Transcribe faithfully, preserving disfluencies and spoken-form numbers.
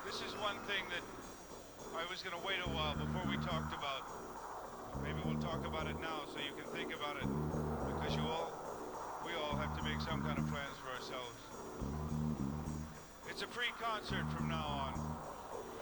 This is one thing that I was going to wait a while before we talked about. Maybe we'll talk about it now so you can think about it. Because you all, we all have to make some kind of plans for ourselves. It's a free concert from now on.